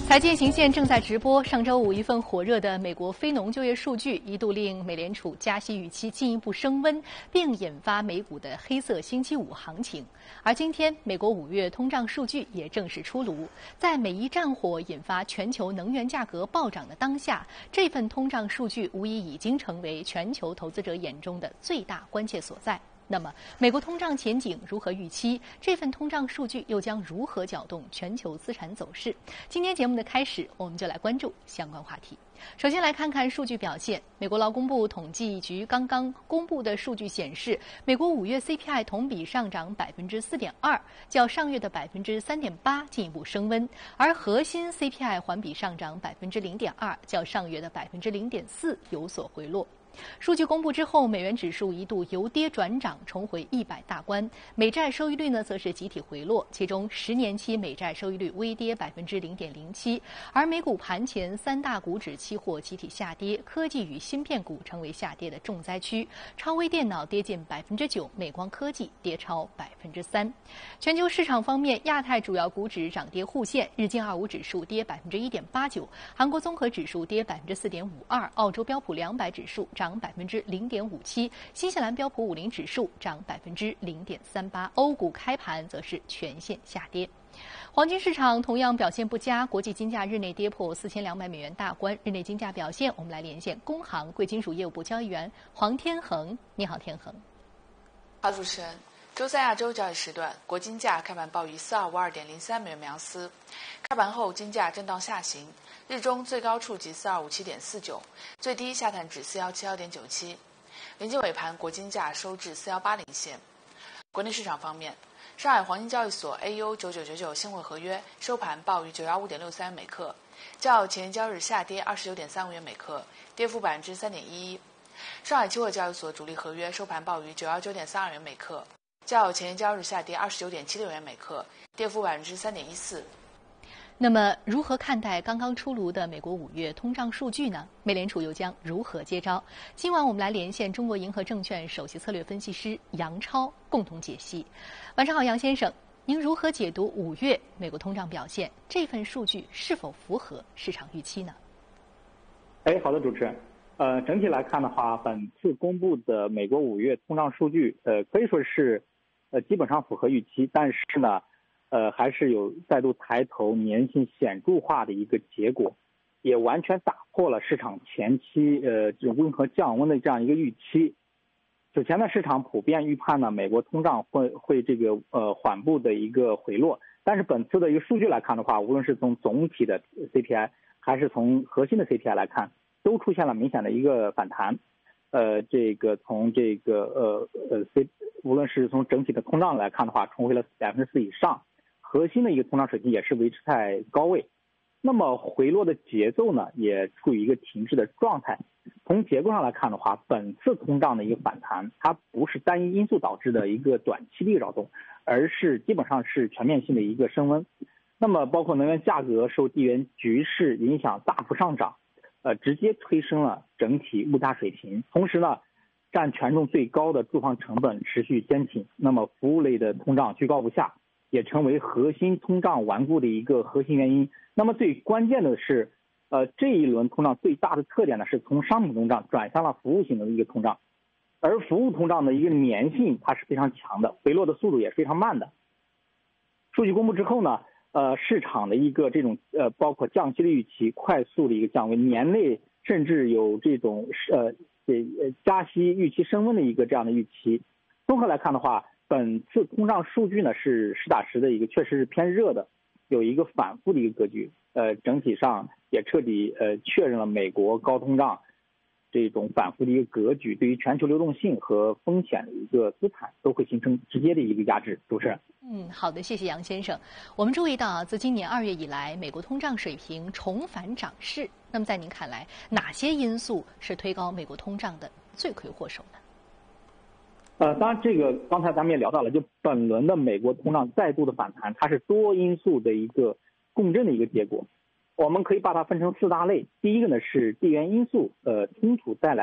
财经行线正在直播。上周五，一份火热的美国非农就业数据一度令美联储加息预期进一步升温，并引发美股的黑色星期五行情。而今天，美国5月通胀数据也正式出炉。在美伊战火引发全球能源价格暴涨的当下，这份通胀数据无疑已经成为全球投资者眼中的最大关切所在。那么，美国通胀前景如何预期？这份通胀数据又将如何搅动全球资产走势？今天节目的开始，我们就来关注相关话题。首先来看看数据表现。美国劳工部统计局刚刚公布的数据显示，美国5月 CPI 同比上涨4.2%，较上月的3.8%进一步升温，而核心 CPI 环比上涨0.2%，较上月的0.4%有所回落。数据公布之后，美元指数一度由跌转涨，重回100大关。美债收益率呢，则是集体回落，其中10年期美债收益率微跌0.07%，而美股盘前3大股指期货集体下跌，科技与芯片股成为下跌的重灾区，超微电脑跌近9%，美光科技跌超3%。全球市场方面，亚太主要股指涨跌互现，日经25指数跌1.89%，韩国综合指数跌4.52%，澳洲标普200指数涨0.57%，新西兰标普50指数涨0.38%，欧股开盘则是全线下跌。黄金市场同样表现不佳，国际金价日内跌破4200美元大关。日内金价表现，我们来连线工行贵金属业务部交易员黄天恒。你好，天恒。 好，主持人。周三亚洲交易时段，国金价开盘报于4252.03美元每盎司，开盘后金价震荡下行，日中最高触及4257.49，最低下探至4171.97，临近尾盘国金价收至4180线。国内市场方面，上海黄金交易所 AU9999 现货合约收盘报于915.63元每克，较前一交易日下跌29.35元每克，跌幅3.11%。上海期货交易所主力合约收盘报于919.32元每克，较前一交易日下跌29.76元每克，跌幅3.14%。 那么，如何看待刚刚出炉的美国5月通胀数据呢？美联储又将如何接招？今晚我们来连线中国银河证券首席策略分析师杨超，共同解析。晚上好，杨先生，您如何解读5月美国通胀表现？这份数据是否符合市场预期呢？ 好的，主持人。整体来看的话，本次公布的美国5月通胀数据，可以说是，基本上符合预期，但是呢，还是有再度抬头、粘性显著化的一个结果，也完全打破了市场前期这种温和降温的这样一个预期。此前呢，市场普遍预判呢，美国通胀会这个缓步的一个回落，但是本次的一个数据来看的话，无论是从总体的 CPI 还是从核心的 CPI 来看，都出现了明显的一个反弹。从无论是从整体的通胀来看的话，重回了4%以上，核心的一个通胀水平也是维持在高位。那么回落的节奏呢，也处于一个停滞的状态。从结构上来看的话，本次通胀的一个反弹，它不是单一因素导致的一个短期的一个扰动，而是基本上是全面性的一个升温。那么包括能源价格受地缘局势影响大幅上涨，直接推升了整体物价水平。同时呢，占权重最高的住房成本持续坚挺，那么服务类的通胀居高不下，也成为核心通胀顽固的一个核心原因。那么最关键的是，这一轮通胀最大的特点呢，是从商品通胀转向了服务型的一个通胀，而服务通胀的一个粘性它是非常强的，回落的速度也是非常慢的。数据公布之后呢，市场的一个这种包括降息的预期快速的一个降温，年内甚至有这种加息预期升温的一个这样的预期。综合来看的话，本次通胀数据呢是实打实的一个，确实是偏热的，有一个反复的一个格局。整体上也彻底确认了美国高通胀这种反复的一个格局，对于全球流动性和风险的一个资产都会形成直接的一个压制。主持人。 好的，谢谢杨先生。我们注意到自今年2月以来，美国通胀水平重返涨势。那么在您看来，哪些因素是推高美国通胀的罪魁祸首呢？ 当然这个刚才咱们也聊到了，就本轮的美国通胀再度的反弹，它是多因素的一个共振的一个结果。我们可以把它分成4大类。第一个呢是地缘因素，冲突带来